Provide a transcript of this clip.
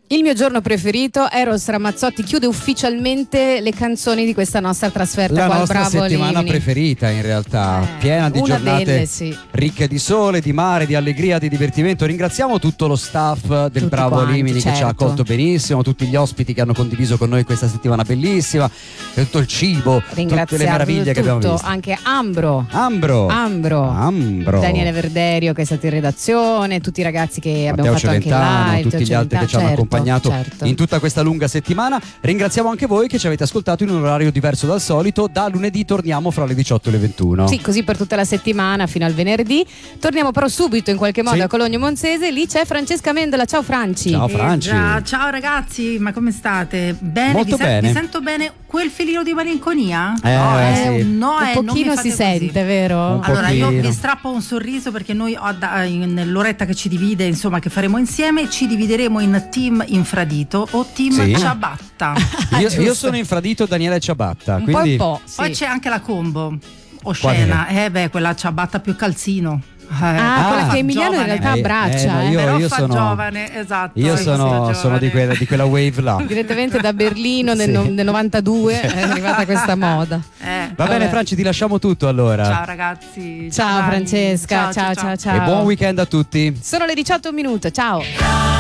Il mio giorno preferito, Eros Ramazzotti chiude ufficialmente le canzoni di questa nostra trasferta la qua al nostra Bravo settimana Rimini. preferita in realtà, piena di una giornate delle, sì. ricche di sole, di mare, di allegria, di divertimento. Ringraziamo tutto lo staff del Tutti Bravo quanti, Rimini che ci ha certo. accolto benissimo, tutti gli ospiti che hanno condiviso con noi questa settimana bellissima, tutto il cibo, tutte le meraviglie che abbiamo visto. Anche Ambro, Ambro, Daniele Verderio che è stato in redazione, tutti i ragazzi che abbiamo Matteo fatto anche Celentano, live, tutti gli altri che ci hanno certo, accompagnato certo. in tutta questa lunga settimana. Ringraziamo anche voi che ci avete ascoltato in un orario diverso dal solito. Da lunedì torniamo fra le 18 e le 21. Sì, così per tutta la settimana fino al venerdì. Torniamo però subito in qualche modo Sì. a Cologno Monzese. Lì c'è Francesca Mendola. Ciao Franci. Ciao Franci. Ciao ragazzi, ma come state? Bene? Molto bene. Vi sento bene? Quel filino di malinconia? Sì. Un non mi pochino fate si così. sente, vero? Un Allora io pochino. vi strappo un sorriso perché noi nell'oretta che ci divide, insomma, che faremo insieme, ci divideremo in team infradito o team Sì. ciabatta. Io sono infradito Daniele Ciabatta, Un quindi po', sì. Poi c'è anche la combo Qual oscena, quella ciabatta più calzino. quella fa che Emiliano in giovane. realtà abbraccia. no, io- Però io fa sono- giovane, esatto. io sì, sono fa di giovane. quella wave là. Direttamente da Berlino nel, Sì. nel 92 è arrivata questa moda. Va bene Franci, ti lasciamo tutto allora. Ciao ragazzi. Ciao Dani. Francesca, ciao. E buon weekend a tutti. Sono le 18:01, ciao.